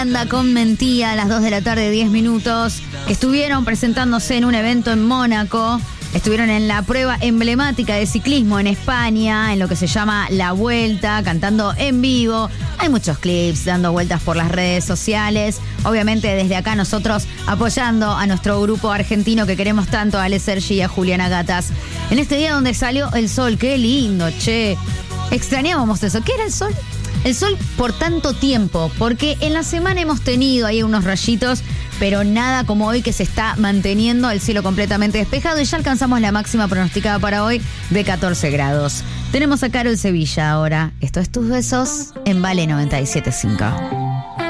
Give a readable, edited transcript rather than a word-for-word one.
Anda con Mentía a las 2 de la tarde, 10 minutos, que estuvieron presentándose en un evento en Mónaco. Estuvieron en la prueba emblemática de ciclismo en España, en lo que se llama La Vuelta, cantando en vivo. Hay muchos clips dando vueltas por las redes sociales. Obviamente desde acá nosotros apoyando a nuestro grupo argentino que queremos tanto, a Ale Sergi y a Juliana Gatas. En este día donde salió el sol, qué lindo, che. Extrañábamos eso. ¿Qué era el sol? El sol por tanto tiempo, porque en la semana hemos tenido ahí unos rayitos, pero nada como hoy que se está manteniendo el cielo completamente despejado y ya alcanzamos la máxima pronosticada para hoy de 14 grados. Tenemos a Carol Sevilla ahora. Esto es Tus Besos en Vale 97.5.